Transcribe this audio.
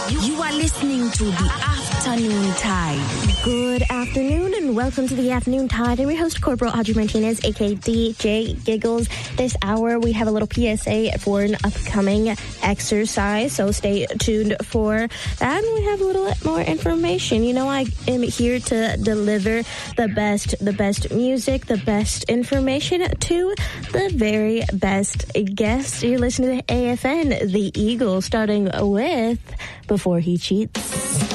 You are listening to the Afternoon Tide. Good afternoon and welcome to the Afternoon Tide. I'm your host, Corporal Audrey Martinez, aka DJ Giggles. This hour we have a little PSA for an upcoming exercise, so stay tuned for that. And we have a little more information. You know, I am here to deliver the best music, the best information to the very best guests. You're listening to AFN, the Eagle, starting with Before He Cheats.